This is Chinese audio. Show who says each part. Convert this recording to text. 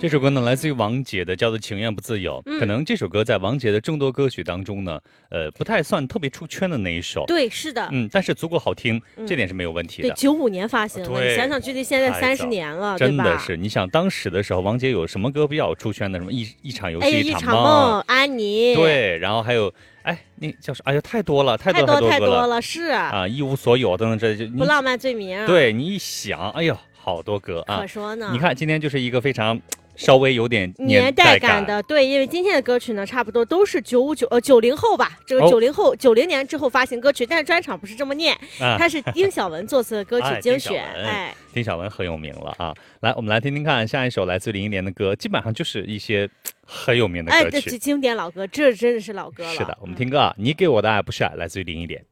Speaker 1: 这首歌呢来自于王杰的，叫做《情愿不自由》。可能这首歌在王杰的众多歌曲当中呢，不太算特别出圈的那一首。
Speaker 2: 对，是的。
Speaker 1: 但是足够好听，这点是没有问题的。
Speaker 2: 对，95年发行的，你想想距离现在30年了，
Speaker 1: 真的是。你想当时的时候，王杰有什么歌比较出圈的？什么一场游戏
Speaker 2: 一场梦，安妮。
Speaker 1: 对，然后还有。那叫什么？哎呀，太多了，太多
Speaker 2: 了，是啊，
Speaker 1: 一无所有等等，这就
Speaker 2: 不浪漫罪名。
Speaker 1: 对你一想，哎呦，好多歌啊！
Speaker 2: 可说呢。
Speaker 1: 你看，今天就是一个非常稍微有点
Speaker 2: 年代感的，对，因为今天的歌曲呢，差不多都是90后吧，这个90年之后发行歌曲，但是专场不是这么念，它是丁晓雯作词的歌曲精选。
Speaker 1: 丁晓雯很有名了啊！来，我们来听听看下一首来自01年的歌，基本上就是一些很有名的歌曲，
Speaker 2: 这经典老歌，这真的是老歌了。
Speaker 1: 是的，我们听歌啊，你给我的爱不是爱，来自于01年。